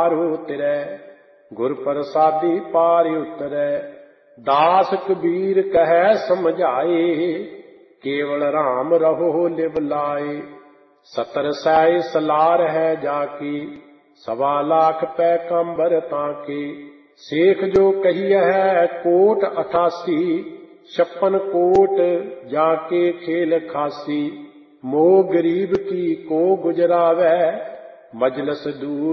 चारो तिरै, गुर प्रसादी पार उतरै। दास कबीर कहे समझाए, केवल राम रहो लिव लाए। 70 सै सलार है जाकी, 1.25 लाख पैगंबर ताके। शेख जो कही है कोट 88, 56 कोट जाके खेल खासी। मोह गरीब की को गुजरावै, मजलस दूर